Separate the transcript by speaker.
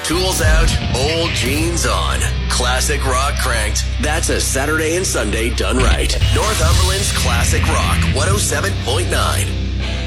Speaker 1: Tools out, old jeans on. Classic rock cranked. That's a Saturday and Sunday done right. Northumberland's Classic Rock 107.9.